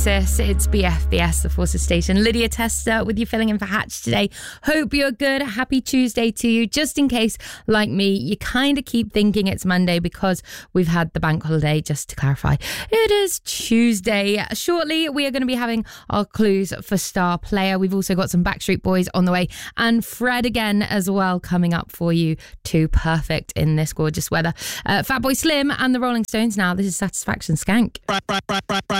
It's BFBS, the Forces Station. Lydia Tester with you filling in for Hatch today. Hope you're good. Happy Tuesday to you. Just in case, like me, you kind of keep thinking it's Monday because we've had the bank holiday. Just to clarify, it is Tuesday. Shortly, we are going to be having our clues for Star Player. We've also got some Backstreet Boys on the way and Fred again as well coming up for you too. Perfect in this gorgeous weather. Fatboy Slim and the Rolling Stones now. This is Satisfaction Skank.